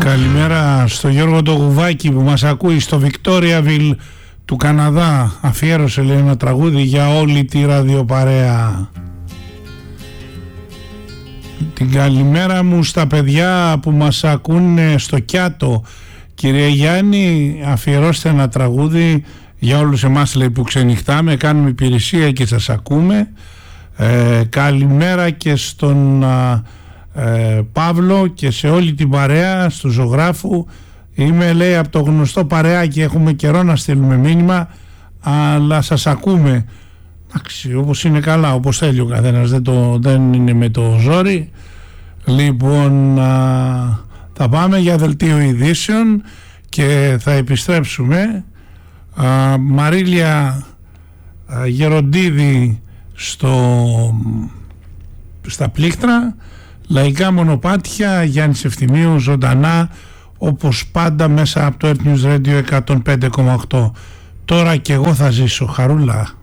Καλημέρα στο Γιώργο το Γουβάκη που μας ακούει στο Βικτόριαβιλ του Καναδά. Αφιέρωσε, λέει, ένα τραγούδι για όλη τη ραδιοπαρέα. Την καλημέρα μου στα παιδιά που μας ακούνε στο Κιάτο. Κύριε Γιάννη, αφιερώστε ένα τραγούδι για όλους εμάς, λέει, που ξενυχτάμε, κάνουμε υπηρεσία και σας ακούμε. Καλημέρα και στον Παύλο και σε όλη την παρέα, στο ζωγράφου. Είμαι, λέει, από το γνωστό παρεάκι, έχουμε καιρό να στείλουμε μήνυμα, αλλά σας ακούμε. Εντάξει, όπως είναι καλά, όπως θέλει ο καθένας, δεν είναι με το ζόρι. Λοιπόν, θα πάμε για δελτίο ειδήσεων και θα επιστρέψουμε. Μαρίλια Γεροντίδη στα πλήκτρα, λαϊκά μονοπάτια, Γιάννης Ευθυμίου ζωντανά όπως πάντα μέσα από το Earth News Radio 105,8. Τώρα και εγώ θα ζήσω, χαρούλα.